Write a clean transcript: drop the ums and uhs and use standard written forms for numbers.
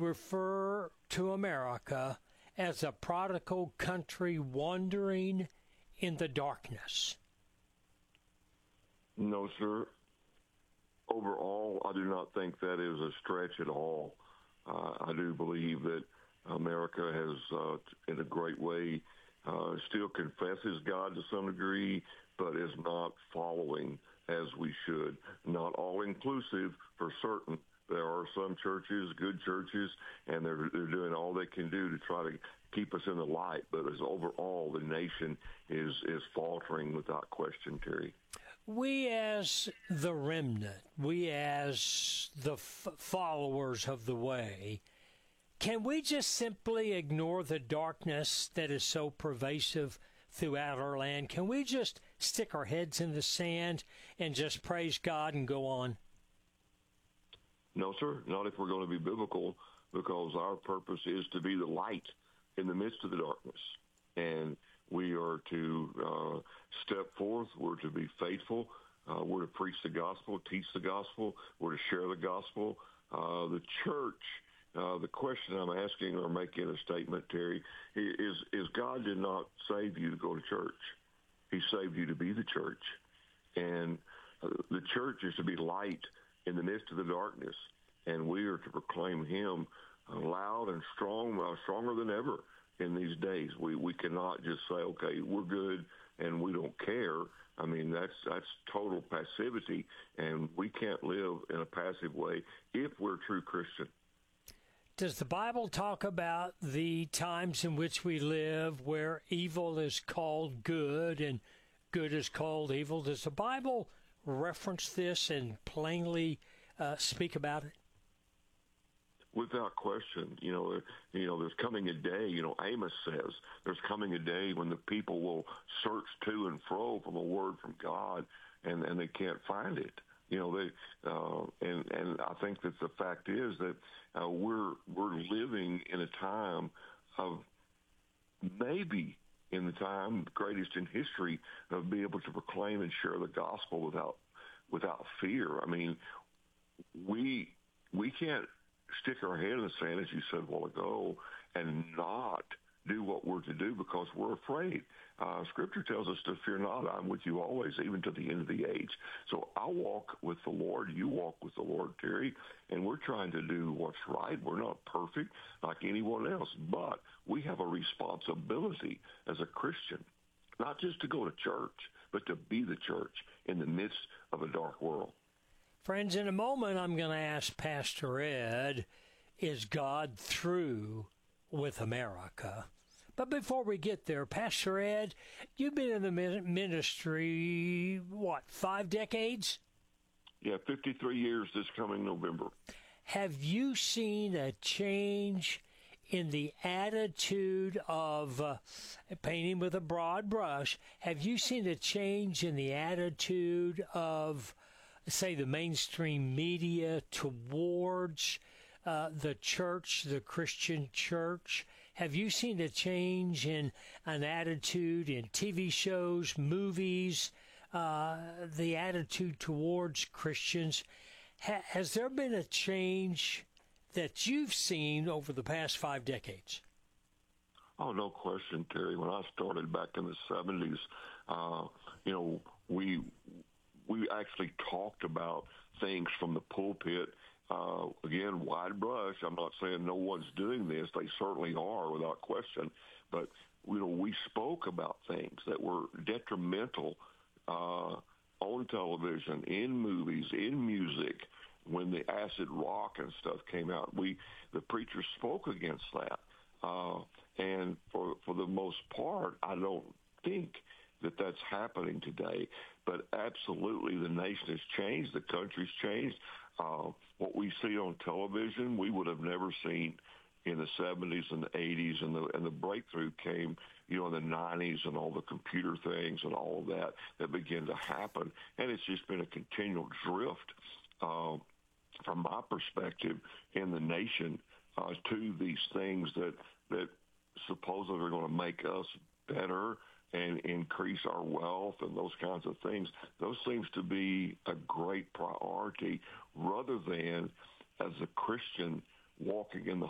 refer to America as a prodigal country wandering in the darkness? No, sir. Overall, I do not think that is a stretch at all. I do believe that America has, in a great way, still confesses God to some degree, but is not following as we should. Not all inclusive, for certain. There are some churches, good churches, and they're doing all they can do to try to keep us in the light. But as overall, the nation is faltering without question, Terry. We as the remnant, we as the followers of the way, can we just simply ignore the darkness that is so pervasive throughout our land? Can we just stick our heads in the sand and just praise God and go on? No, sir, not if we're going to be biblical, because our purpose is to be the light in the midst of the darkness. And we are to step forth. We're to be faithful. We're to preach the gospel, teach the gospel. We're to share the gospel. The church, the question I'm asking or making a statement, Terry, is God did not save you to go to church. He saved you to be the church. And the church is to be light in the midst of the darkness. And we are to proclaim him loud and strong, stronger than ever in these days. We cannot just say, okay, we're good and we don't care. I mean, that's total passivity, and we can't live in a passive way if we're true Christian. Does the Bible talk about the times in which we live where evil is called good and good is called evil? Does the Bible reference this and plainly speak about it? Without question, there's coming a day, Amos says, there's coming a day when the people will search to and fro from a word from God, and they can't find it. And I think that the fact is that we're living in a time of maybe in the time greatest in history of being able to proclaim and share the gospel without fear. I mean, we can't stick our head in the sand, as you said a while ago, and not do what we're to do because we're afraid. Scripture tells us to fear not. I'm with you always, even to the end of the age. So I walk with the Lord. You walk with the Lord, Terry, and we're trying to do what's right. We're not perfect like anyone else, but we have a responsibility as a Christian, not just to go to church, but to be the church in the midst of a dark world. Friends, in a moment, I'm going to ask Pastor Ed, is God through with America? But before we get there, Pastor Ed, you've been in the ministry, 5 decades? Yeah, 53 years this coming November. Have you seen a change in the attitude of painting with a broad brush? Have you seen a change in the attitude of, say, the mainstream media towards the church, the Christian church? Have you seen a change in an attitude in TV shows, movies, the attitude towards Christians? Has there been a change that you've seen over the past 5 decades? Oh, no question, Terry. When I started back in the 70s, we actually talked about things from the pulpit. Again, wide brush. I'm not saying no one's doing this. They certainly are, without question. But, we spoke about things that were detrimental on television, in movies, in music. When the acid rock and stuff came out, the preachers spoke against that. And for the most part, I don't think that that's happening today. But absolutely, the nation has changed. The country's changed. What we see on television, we would have never seen in the 70s and the 80s, and the breakthrough came, in the 90s, and all the computer things and all of that began to happen. And it's just been a continual drift, from my perspective, in the nation to these things that supposedly are going to make us better and increase our wealth and those kinds of things. Those seems to be a great priority rather than, as a Christian, walking in the